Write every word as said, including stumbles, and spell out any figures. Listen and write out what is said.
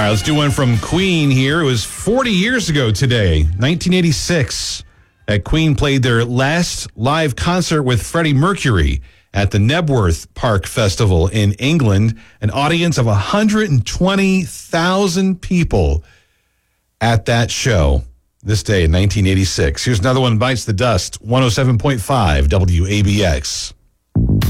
right, let's do one from Queen here. It was forty years ago today, nineteen eighty-six, that Queen played their last live concert with Freddie Mercury at the Knebworth Park Festival in England. An audience of one hundred twenty thousand people at that show this day in nineteen eighty-six. Here's another one, Bites the Dust, one oh seven point five W A B X.